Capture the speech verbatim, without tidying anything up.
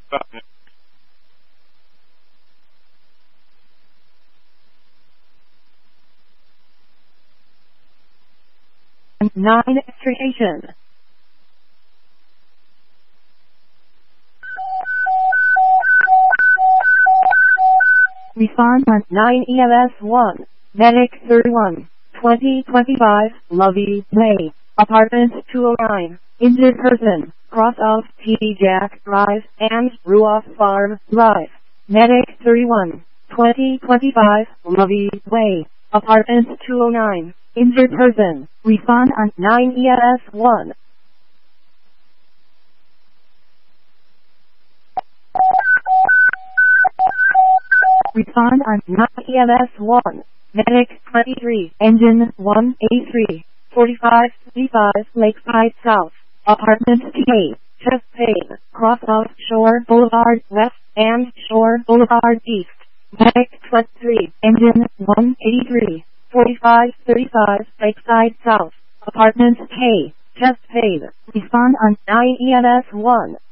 Button. nine extrication. Respond on nine E M S one. Medic thirty-one. twenty twenty-five, Lovey Way. Apartment two oh nine. Injured person. Cross off T D Jack Drive and Ruoff Farm Drive. Medic thirty-one. twenty twenty-five, Lovey Way. Apartment two oh nine. Injured person. Respond on nine E M S one. Respond on nine E M S one. Medic twenty-three. Engine one eighty-three. forty-five fifty-five Lakeside South. Apartment K. Chest pain. Cross off Shore Boulevard West and Shore Boulevard East. Medic twenty-three. Engine one eighty-three. forty-five thirty-five Lakeside South. Apartment K. Chest pain. Respond on nine E M S one.